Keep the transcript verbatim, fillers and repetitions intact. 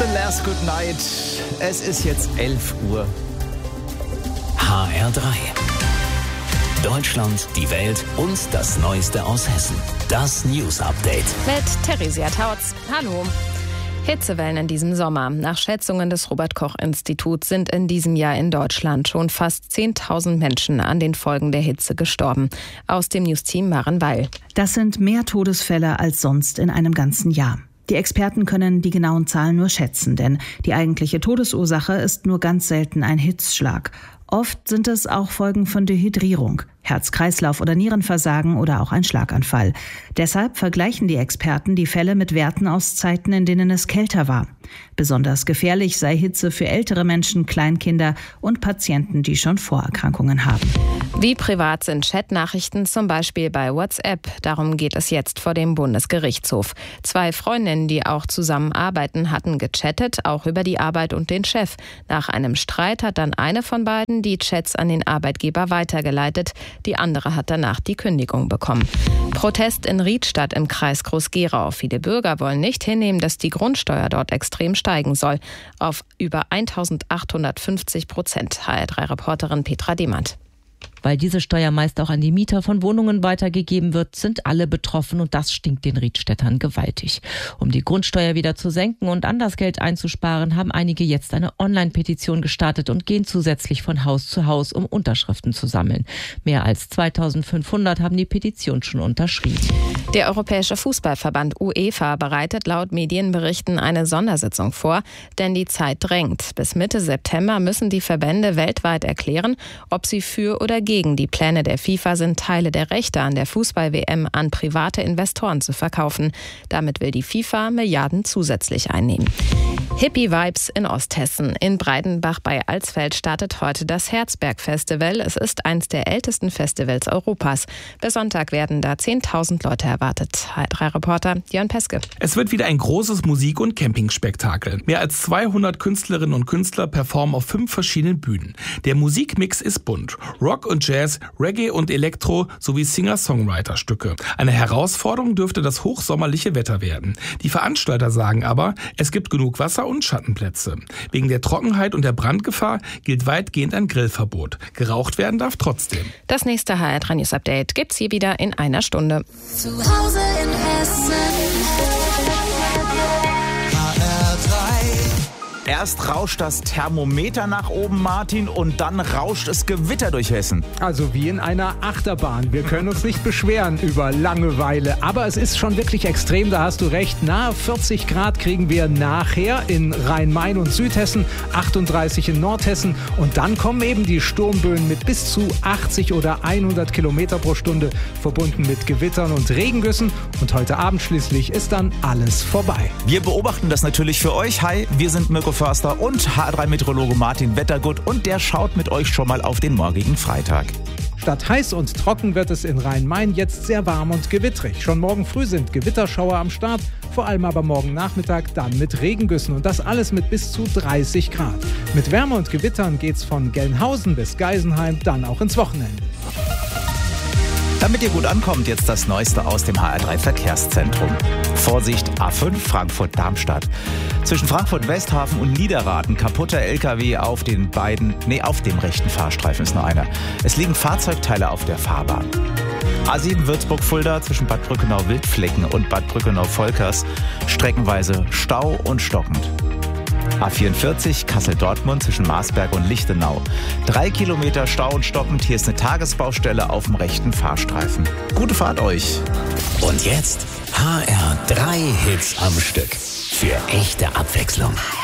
The Last Good Night. Es ist jetzt elf Uhr. H R drei. Deutschland, die Welt und das Neueste aus Hessen. Das News Update. Mit Theresia Tautz. Hallo. Hitzewellen in diesem Sommer. Nach Schätzungen des Robert-Koch-Instituts sind in diesem Jahr in Deutschland schon fast zehntausend Menschen an den Folgen der Hitze gestorben. Aus dem News-Team Maren Weil. Das sind mehr Todesfälle als sonst in einem ganzen Jahr. Die Experten können die genauen Zahlen nur schätzen, denn die eigentliche Todesursache ist nur ganz selten ein Hitzschlag. Oft sind es auch Folgen von Dehydrierung, Herz-Kreislauf- oder Nierenversagen oder auch ein Schlaganfall. Deshalb vergleichen die Experten die Fälle mit Werten aus Zeiten, in denen es kälter war. Besonders gefährlich sei Hitze für ältere Menschen, Kleinkinder und Patienten, die schon Vorerkrankungen haben. Wie privat sind Chatnachrichten zum Beispiel bei WhatsApp? Darum geht es jetzt vor dem Bundesgerichtshof. Zwei Freundinnen, die auch zusammenarbeiten, hatten gechattet, auch über die Arbeit und den Chef. Nach einem Streit hat dann eine von beiden die Chats an den Arbeitgeber weitergeleitet. Die andere hat danach die Kündigung bekommen. Protest in Riedstadt im Kreis Groß-Gerau. Viele Bürger wollen nicht hinnehmen, dass die Grundsteuer dort extrem steigen soll. Auf über eintausendachthundertfünfzig Prozent. H R drei Reporterin Petra Demand. Weil diese Steuer meist auch an die Mieter von Wohnungen weitergegeben wird, sind alle betroffen und das stinkt den Riedstädtern gewaltig. Um die Grundsteuer wieder zu senken und anders Geld einzusparen, haben einige jetzt eine Online-Petition gestartet und gehen zusätzlich von Haus zu Haus, um Unterschriften zu sammeln. Mehr als zweitausendfünfhundert haben die Petition schon unterschrieben. Der Europäische Fußballverband UEFA bereitet laut Medienberichten eine Sondersitzung vor, denn die Zeit drängt. Bis Mitte September müssen die Verbände weltweit erklären, ob sie für oder gegen die Pläne der FIFA sind, Teile der Rechte an der Fußball-W M an private Investoren zu verkaufen. Damit will die FIFA Milliarden zusätzlich einnehmen. Hippie-Vibes in Osthessen. In Breidenbach bei Alsfeld startet heute das Herzberg-Festival. Es ist eines der ältesten Festivals Europas. Bis Sonntag werden da zehntausend Leute erwartet. H R drei Reporter Jörn Peske. Es wird wieder ein großes Musik- und Campingspektakel. Mehr als zweihundert Künstlerinnen und Künstler performen auf fünf verschiedenen Bühnen. Der Musikmix ist bunt. Rock und Jazz, Reggae und Elektro sowie Singer-Songwriter-Stücke. Eine Herausforderung dürfte das hochsommerliche Wetter werden. Die Veranstalter sagen aber, es gibt genug Wasser und Schattenplätze. Wegen der Trockenheit und der Brandgefahr gilt weitgehend ein Grillverbot. Geraucht werden darf trotzdem. Das nächste H R drei News Update gibt's hier wieder in einer Stunde. Zu Hause in Hessen. H R drei. Erst rauscht das Thermometer nach oben, Martin, und dann rauscht es Gewitter durch Hessen. Also wie in einer Achterbahn. Wir können uns nicht beschweren über Langeweile, aber es ist schon wirklich extrem, da hast du recht. Nahe vierzig Grad kriegen wir nachher in Rhein-Main und Südhessen, achtunddreißig in Nordhessen und dann kommen eben die Sturmböen mit bis zu achtzig oder hundert Kilometer pro Stunde, verbunden mit Gewittern und Regengüssen, und heute Abend schließlich ist dann alles vorbei. Wir beobachten das natürlich für euch. Hi, wir sind Mirko Förster und H R drei Meteorologe Martin Wettergut, und der schaut mit euch schon mal auf den morgigen Freitag. Statt heiß und trocken wird es in Rhein-Main jetzt sehr warm und gewittrig. Schon morgen früh sind Gewitterschauer am Start, vor allem aber morgen Nachmittag dann mit Regengüssen, und das alles mit bis zu dreißig Grad. Mit Wärme und Gewittern geht's von Gelnhausen bis Geisenheim dann auch ins Wochenende. Damit ihr gut ankommt, jetzt das Neueste aus dem H R drei Verkehrszentrum. Vorsicht, A fünf Frankfurt-Darmstadt. Zwischen Frankfurt-Westhafen und Niederraden kaputter L K W auf den beiden, nee, auf dem rechten Fahrstreifen ist nur einer. Es liegen Fahrzeugteile auf der Fahrbahn. A sieben Würzburg-Fulda zwischen Bad Brückenau-Wildflecken und Bad Brückenau-Volkers. Streckenweise Stau und stockend. A vierundvierzig Kassel-Dortmund zwischen Marsberg und Lichtenau. Drei Kilometer Stau und stockend. Hier ist eine Tagesbaustelle auf dem rechten Fahrstreifen. Gute Fahrt euch. Und jetzt H R drei Hits am Stück. Für echte Abwechslung.